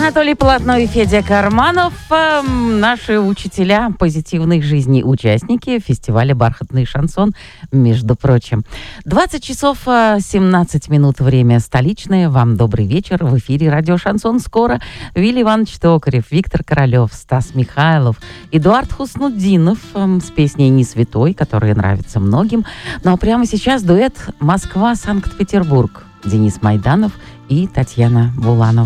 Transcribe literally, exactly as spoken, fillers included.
Анатолий Полотной и Федя Карманов, э, наши учителя позитивной жизни, участники фестиваля «Бархатный шансон», между прочим. двадцать часов семнадцать минут, время столичное. Вам добрый вечер. В эфире радио «Шансон». Скоро Вилли Иванович Токарев, Виктор Королев, Стас Михайлов, Эдуард Хуснутдинов э, с песней «Не святой», которая нравится многим. Ну а прямо сейчас дуэт «Москва-Санкт-Петербург». Денис Майданов и Татьяна Буланова.